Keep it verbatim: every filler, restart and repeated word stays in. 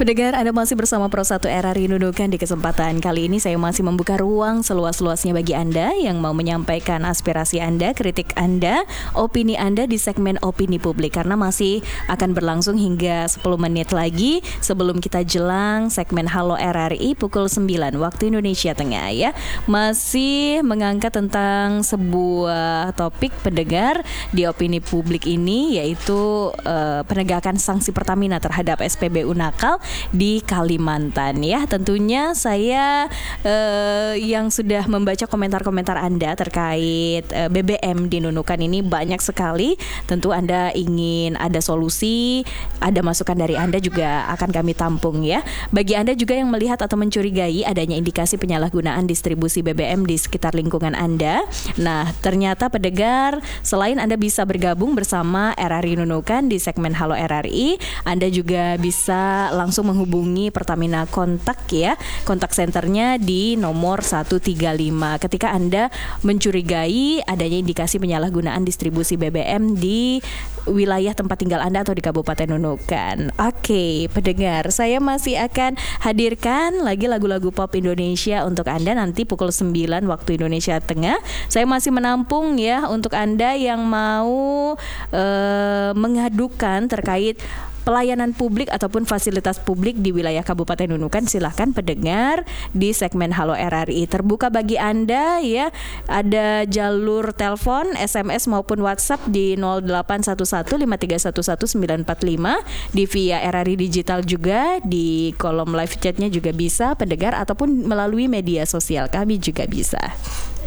Pendengar, Anda masih bersama Pro satu R R I Nunukan. Di kesempatan kali ini saya masih membuka ruang seluas-luasnya bagi Anda yang mau menyampaikan aspirasi Anda, kritik Anda, opini Anda di segmen Opini Publik, karena masih akan berlangsung hingga sepuluh menit lagi sebelum kita jelang segmen Halo R R I pukul sembilan waktu Indonesia Tengah ya. Masih mengangkat tentang sebuah topik pendengar di Opini Publik ini, yaitu uh, penegakan sanksi Pertamina terhadap S P B U nakal di Kalimantan ya. Tentunya saya eh, yang sudah membaca komentar-komentar Anda terkait eh, B B M di Nunukan ini banyak sekali. Tentu Anda ingin ada solusi, ada masukan dari Anda juga akan kami tampung ya. Bagi Anda juga yang melihat atau mencurigai adanya indikasi penyalahgunaan distribusi B B M di sekitar lingkungan Anda, nah ternyata pendengar, selain Anda bisa bergabung bersama R R I Nunukan di segmen Halo R R I, Anda juga bisa langsung menghubungi Pertamina kontak ya. Kontak senternya di nomor satu tiga lima ketika Anda mencurigai adanya indikasi penyalahgunaan distribusi B B M di wilayah tempat tinggal Anda atau di Kabupaten Nunukan. Oke, pendengar, saya masih akan hadirkan lagi lagu-lagu pop Indonesia untuk Anda nanti pukul sembilan waktu Indonesia Tengah. Saya masih menampung ya untuk Anda yang mau uh, mengadukan terkait pelayanan publik ataupun fasilitas publik di wilayah Kabupaten Nunukan. Silahkan pendengar di segmen Halo R R I terbuka bagi Anda ya. Ada jalur telepon, S M S maupun WhatsApp di nol delapan satu satu lima tiga satu satu sembilan empat lima, di via R R I Digital juga, di kolom live chatnya juga bisa pendengar, ataupun melalui media sosial kami juga bisa.